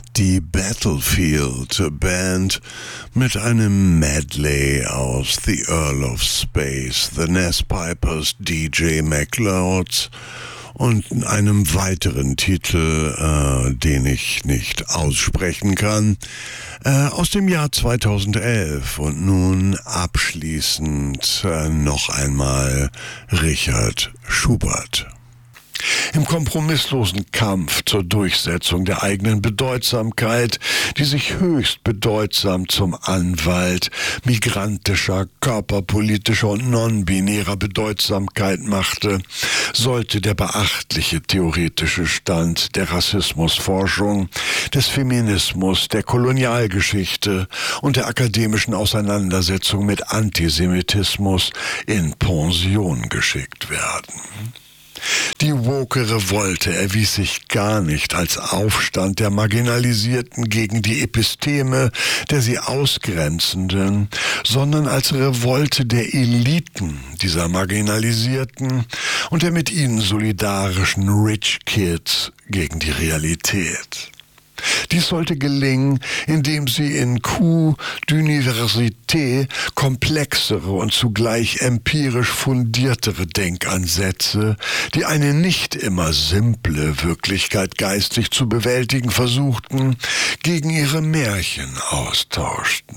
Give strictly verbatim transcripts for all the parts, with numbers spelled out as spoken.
Die Battlefield Band mit einem Medley aus The Earl of Space, The Nez Pipers, D J McLeod und einem weiteren Titel, äh, den ich nicht aussprechen kann, äh, aus dem Jahr zweitausendelf. Und nun abschließend äh, noch einmal Richard Schubert. Im kompromisslosen Kampf zur Durchsetzung der eigenen Bedeutsamkeit, die sich höchst bedeutsam zum Anwalt migrantischer, körperpolitischer und non-binärer Bedeutsamkeit machte, sollte der beachtliche theoretische Stand der Rassismusforschung, des Feminismus, der Kolonialgeschichte und der akademischen Auseinandersetzung mit Antisemitismus in Pension geschickt werden. Die woke Revolte erwies sich gar nicht als Aufstand der Marginalisierten gegen die Episteme der sie Ausgrenzenden, sondern als Revolte der Eliten dieser Marginalisierten und der mit ihnen solidarischen Rich Kids gegen die Realität. Dies sollte gelingen, indem sie in Coup d'Université komplexere und zugleich empirisch fundiertere Denkansätze, die eine nicht immer simple Wirklichkeit geistig zu bewältigen versuchten, gegen ihre Märchen austauschten.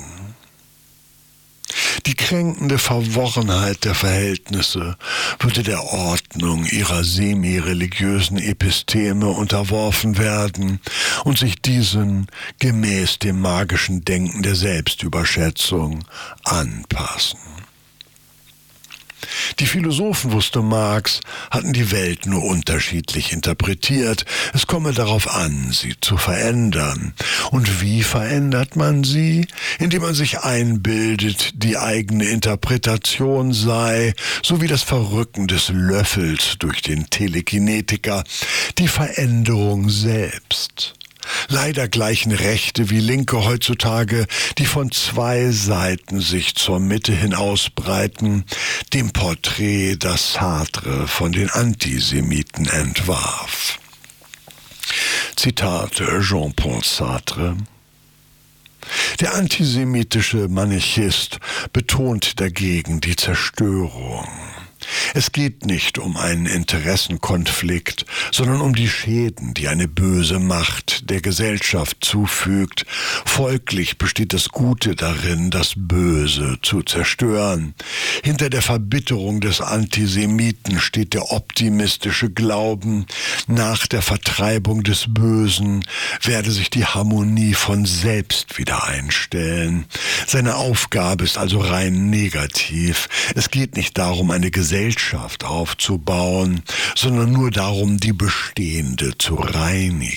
Die kränkende Verworrenheit der Verhältnisse würde der Ordnung ihrer semi-religiösen Episteme unterworfen werden und sich diesen gemäß dem magischen Denken der Selbstüberschätzung anpassen. Die Philosophen, wusste Marx, hatten die Welt nur unterschiedlich interpretiert. Es komme darauf an, sie zu verändern. Und wie verändert man sie? Indem man sich einbildet, die eigene Interpretation sei, so wie das Verrücken des Löffels durch den Telekinetiker, die Veränderung selbst. Leider gleichen Rechte wie Linke heutzutage, die von zwei Seiten sich zur Mitte hin ausbreiten, dem Porträt, das Sartre von den Antisemiten entwarf. Zitat Jean-Paul Sartre. Der antisemitische Manichist betont dagegen die Zerstörung. Es geht nicht um einen Interessenkonflikt, sondern um die Schäden, die eine böse Macht der Gesellschaft zufügt. Folglich besteht das Gute darin, das Böse zu zerstören. Hinter der Verbitterung des Antisemiten steht der optimistische Glauben, nach der Vertreibung des Bösen werde sich die Harmonie von selbst wieder einstellen. Seine Aufgabe ist also rein negativ. Es geht nicht darum, eine Gesellschaft Gesellschaft aufzubauen, sondern nur darum, die bestehende zu reinigen.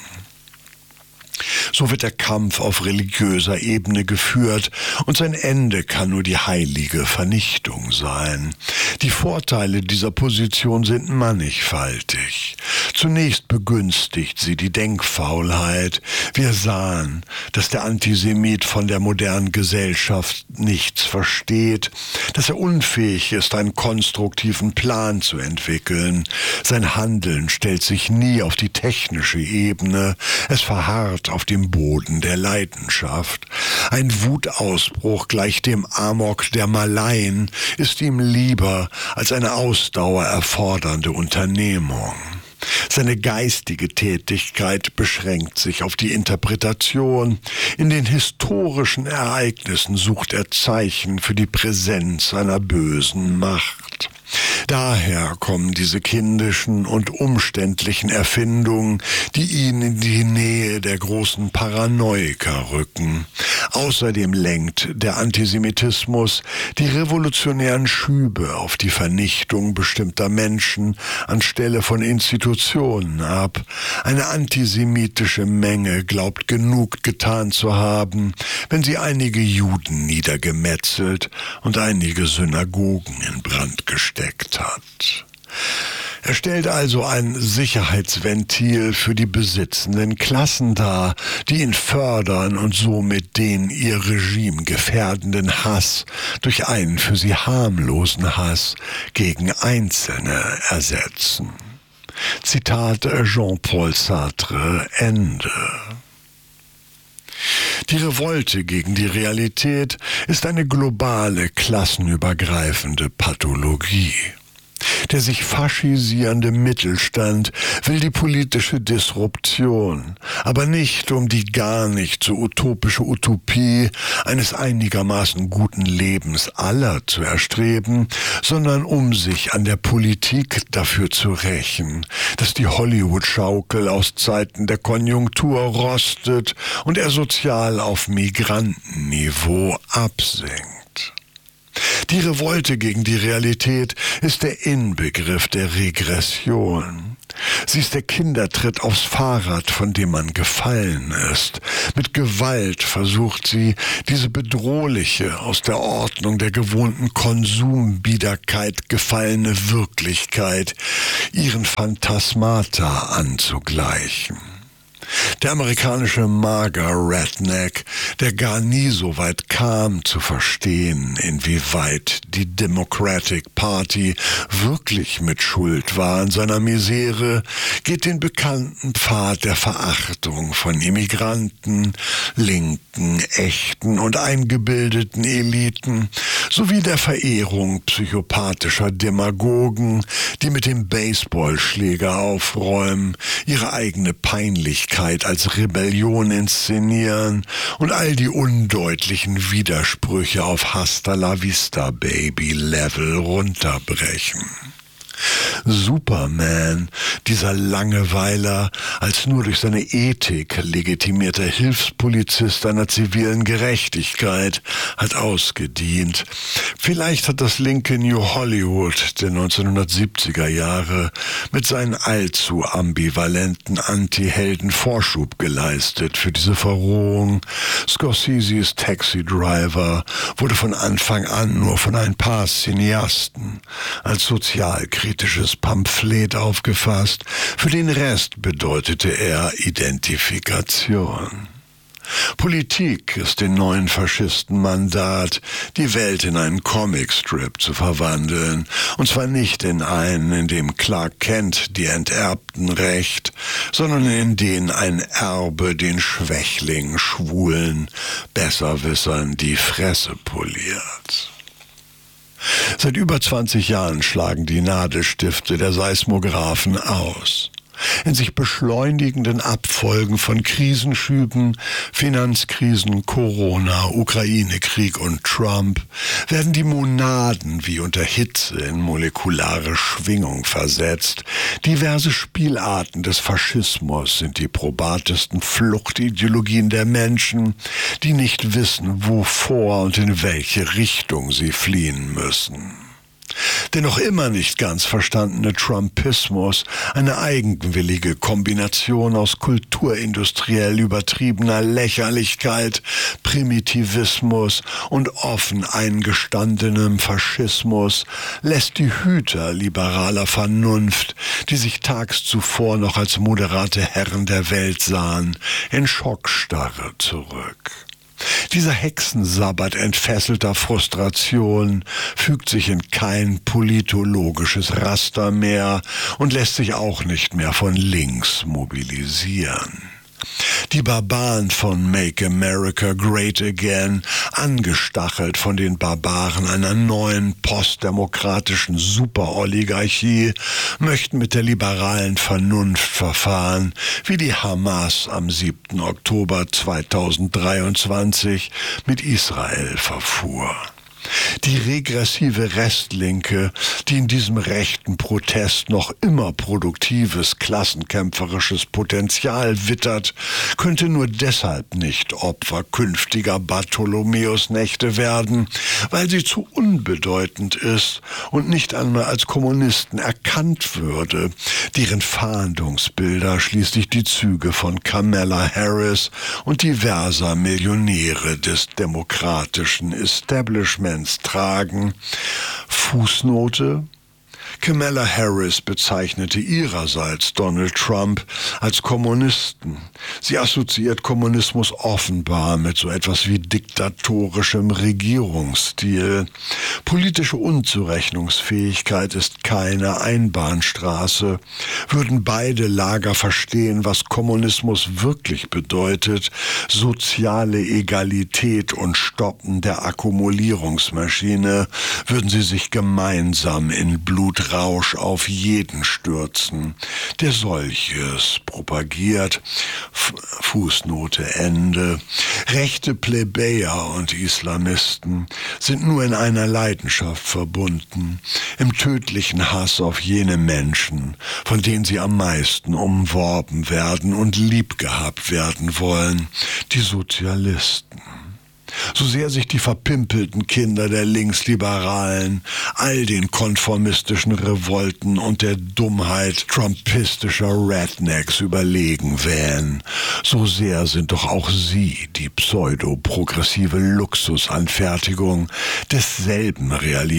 So wird der Kampf auf religiöser Ebene geführt und sein Ende kann nur die heilige Vernichtung sein. Die Vorteile dieser Position sind mannigfaltig. Zunächst begünstigt sie die Denkfaulheit. Wir sahen, dass der Antisemit von der modernen Gesellschaft nichts versteht, dass er unfähig ist, einen konstruktiven Plan zu entwickeln. Sein Handeln stellt sich nie auf die technische Ebene, es verharrt auf dem Boden der Leidenschaft. Ein Wutausbruch gleich dem Amok der Malaien ist ihm lieber als eine Ausdauer erfordernde Unternehmung. Seine geistige Tätigkeit beschränkt sich auf die Interpretation. In den historischen Ereignissen sucht er Zeichen für die Präsenz einer bösen Macht. Daher kommen diese kindischen und umständlichen Erfindungen, die ihn in die Nähe der großen Paranoiker rücken. Außerdem lenkt der Antisemitismus die revolutionären Schübe auf die Vernichtung bestimmter Menschen anstelle von Institutionen ab. Eine antisemitische Menge glaubt genug getan zu haben, wenn sie einige Juden niedergemetzelt und einige Synagogen in Brand gesteckt hat. Er stellt also ein Sicherheitsventil für die besitzenden Klassen dar, die ihn fördern und somit den ihr Regime gefährdenden Hass durch einen für sie harmlosen Hass gegen Einzelne ersetzen. Zitat Jean-Paul Sartre, Ende. Die Revolte gegen die Realität ist eine globale, klassenübergreifende Pathologie. Der sich faschisierende Mittelstand will die politische Disruption, aber nicht um die gar nicht so utopische Utopie eines einigermaßen guten Lebens aller zu erstreben, sondern um sich an der Politik dafür zu rächen, dass die Hollywood-Schaukel aus Zeiten der Konjunktur rostet und er sozial auf Migrantenniveau absinkt. Die Revolte gegen die Realität ist der Inbegriff der Regression. Sie ist der Kindertritt aufs Fahrrad, von dem man gefallen ist. Mit Gewalt versucht sie, diese bedrohliche, aus der Ordnung der gewohnten Konsumbiederkeit gefallene Wirklichkeit ihren Phantasmata anzugleichen. Der amerikanische Mager-Redneck, der gar nie so weit kam zu verstehen, inwieweit die Democratic Party wirklich mit Schuld war an seiner Misere, geht den bekannten Pfad der Verachtung von Immigranten, linken, echten und eingebildeten Eliten sowie der Verehrung psychopathischer Demagogen, die mit dem Baseballschläger aufräumen, ihre eigene Peinlichkeit als Rebellion inszenieren und all die undeutlichen Widersprüche auf Hasta la Vista Baby Level runterbrechen. Superman, dieser Langeweiler, als nur durch seine Ethik legitimierter Hilfspolizist einer zivilen Gerechtigkeit, hat ausgedient. Vielleicht hat das linke New Hollywood der neunzehnhundertsiebziger Jahre mit seinen allzu ambivalenten Anti-Helden Vorschub geleistet für diese Verrohung. Scorseses Taxi Driver wurde von Anfang an nur von ein paar Cineasten als sozialkritisch kritisches Pamphlet aufgefasst. Für den Rest bedeutete er Identifikation. Politik ist den neuen Faschisten Mandat, die Welt in einen Comicstrip zu verwandeln. Und zwar nicht in einen, in dem Clark Kent die Enterbten rächt, sondern in den ein Erbe den Schwächlingen, Schwulen, Besserwissern die Fresse poliert. Seit über zwanzig Jahren schlagen die Nadelstifte der Seismographen aus. In sich beschleunigenden Abfolgen von Krisenschüben, Finanzkrisen, Corona, Ukraine-Krieg und Trump werden die Monaden wie unter Hitze in molekulare Schwingung versetzt. Diverse Spielarten des Faschismus sind die probatesten Fluchtideologien der Menschen, die nicht wissen, wovor und in welche Richtung sie fliehen müssen. Der noch immer nicht ganz verstandene Trumpismus, eine eigenwillige Kombination aus kulturindustriell übertriebener Lächerlichkeit, Primitivismus und offen eingestandenem Faschismus, lässt die Hüter liberaler Vernunft, die sich tags zuvor noch als moderate Herren der Welt sahen, in Schockstarre zurück. Dieser Hexensabbat entfesselter Frustration fügt sich in kein politologisches Raster mehr und lässt sich auch nicht mehr von links mobilisieren. Die Barbaren von Make America Great Again, angestachelt von den Barbaren einer neuen postdemokratischen Superoligarchie, möchten mit der liberalen Vernunft verfahren, wie die Hamas am siebten Oktober zweitausenddreiundzwanzig mit Israel verfuhr. Die regressive Restlinke, die in diesem rechten Protest noch immer produktives, klassenkämpferisches Potenzial wittert, könnte nur deshalb nicht Opfer künftiger Bartholomäusnächte werden, weil sie zu unbedeutend ist und nicht einmal als Kommunisten erkannt würde, deren Fahndungsbilder schließlich die Züge von Kamala Harris und diverser Millionäre des demokratischen Establishments tragen. Fußnote: Kamala Harris bezeichnete ihrerseits Donald Trump als Kommunisten. Sie assoziiert Kommunismus offenbar mit so etwas wie diktatorischem Regierungsstil. Politische Unzurechnungsfähigkeit ist keine Einbahnstraße. Würden beide Lager verstehen, was Kommunismus wirklich bedeutet, soziale Egalität und Stoppen der Akkumulierungsmaschine, würden sie sich gemeinsam in Blutrausch auf jeden stürzen, der solches propagiert. F- Fußnote Ende. Rechte Plebejer und Islamisten sind nur in einer Leidenschaft verbunden, im tödlichen Hass auf jene Menschen, von denen sie am meisten umworben werden und liebgehabt werden wollen, die Sozialisten. So sehr sich die verpimpelten Kinder der Linksliberalen all den konformistischen Revolten und der Dummheit trumpistischer Rednecks überlegen wähnen, so sehr sind doch auch sie die pseudoprogressive Luxusanfertigung desselben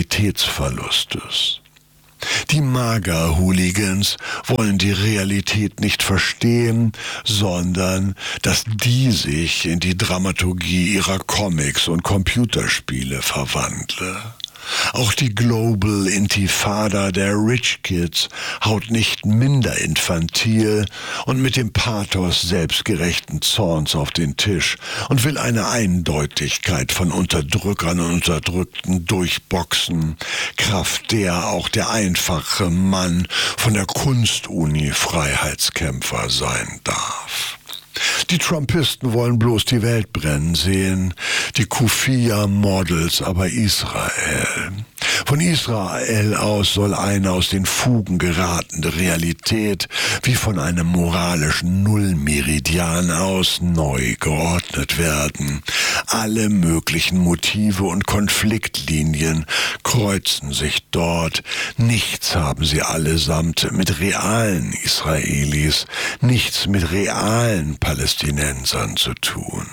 Realitätsverlustes. Die Mager-Hooligans wollen die Realität nicht verstehen, sondern dass die sich in die Dramaturgie ihrer Comics und Computerspiele verwandle. Auch die Global Intifada der Rich Kids haut nicht minder infantil und mit dem Pathos selbstgerechten Zorns auf den Tisch und will eine Eindeutigkeit von Unterdrückern und Unterdrückten durchboxen, kraft der auch der einfache Mann von der Kunstuni Freiheitskämpfer sein darf. Die Trumpisten wollen bloß die Welt brennen sehen, die Kufia-Models aber Israel. Von Israel aus soll eine aus den Fugen geratene Realität wie von einem moralischen Nullmeridian aus neu geordnet werden. Alle möglichen Motive und Konfliktlinien kreuzen sich dort. Nichts haben sie allesamt mit realen Israelis, nichts mit realen Palästinensern zu tun.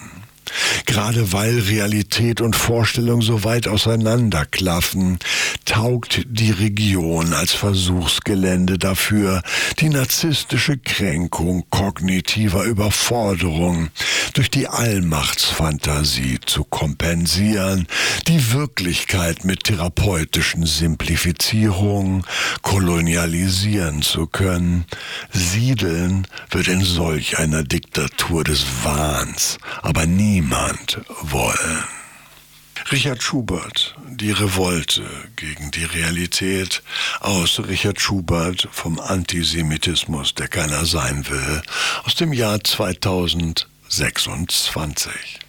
Gerade weil Realität und Vorstellung so weit auseinanderklaffen, taugt die Region als Versuchsgelände dafür, die narzisstische Kränkung kognitiver Überforderung durch die Allmachtsfantasie zu kompensieren, die Wirklichkeit mit therapeutischen Simplifizierungen kolonialisieren zu können. Siedeln wird in solch einer Diktatur des Wahns aber niemand wollen. Richard Schubert, Die Revolte gegen die Realität, aus Richard Schubert vom Antisemitismus, der keiner sein will, aus dem Jahr zweitausendsechsundzwanzig.